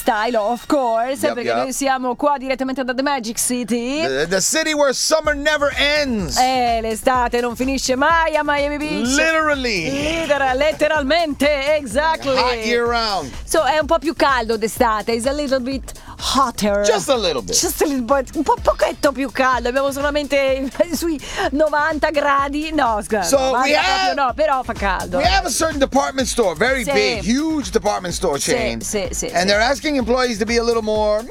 style, of course, Yep, perché yep. noi siamo qua direttamente da The Magic City. The city where summer never ends. L'estate non finisce mai a Miami Beach. Literally. Letteralmente, exactly. Hot year round. So è un po' più caldo d'estate, is a little bit hotter. Just a little bit. Just a little bit, un po' pochetto più caldo. Abbiamo solamente sui 90 gradi. No, scherzo. So we have- no, però fa caldo. We have a certain department store, very Sì. big, huge department store chain. Sì. And they're asking employees to be a little more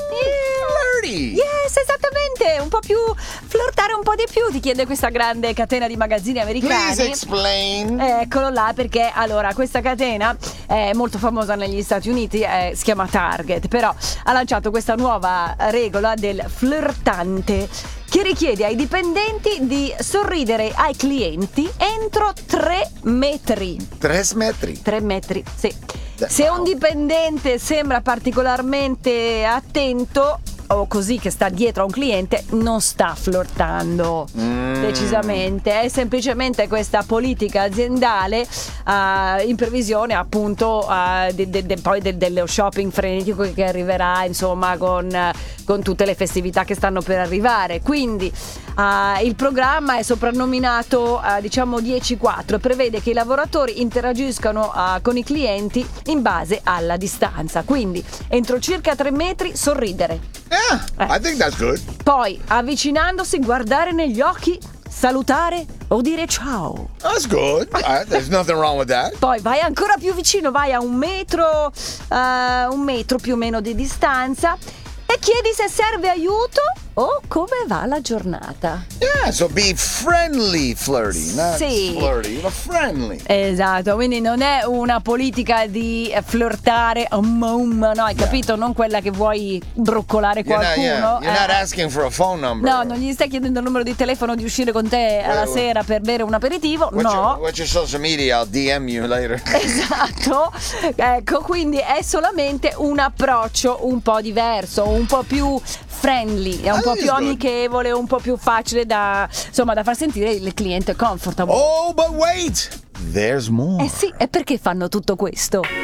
flirty. Yes, esattamente, un po' più flirtare un po' di più, ti chiede questa grande catena di magazzini americani. Please explain. Eccolo là, perché allora questa catena è molto famosa negli Stati Uniti, si chiama Target, però ha lanciato questa nuova regola del flirtante che richiede ai dipendenti di sorridere ai clienti entro 3 metri. 3 metri. 3 metri, sì. Se un dipendente sembra particolarmente attento o così che sta dietro a un cliente, non sta flirtando decisamente, è semplicemente questa politica aziendale in previsione appunto poi dello shopping frenetico che arriverà, insomma, con tutte le festività che stanno per arrivare. Quindi il programma è soprannominato diciamo 10-4, prevede che i lavoratori interagiscano con i clienti in base alla distanza, quindi entro circa 3 metri sorridere. Yeah, I think that's good. Poi, avvicinandosi, guardare negli occhi, salutare o dire ciao. That's good. There's nothing wrong with that. Poi vai ancora più vicino, vai a un metro più o meno di distanza e chiedi se serve aiuto o come va la giornata. Yeah, so be friendly flirty, not Sì. flirty, but friendly. Esatto, quindi non è una politica di flirtare no, hai capito? Non quella che vuoi broccolare qualcuno. You're not asking for a phone number. No, non gli stai chiedendo il numero di telefono di uscire con te alla sera per bere un aperitivo, no. What's your social media? I'll DM you later. Esatto, ecco, quindi è solamente un approccio un po' diverso, un po' più friendly, è un po' più amichevole, un po' più facile da far sentire il cliente comfortable. Oh, but wait! There's more. Eh sì, e perché fanno tutto questo?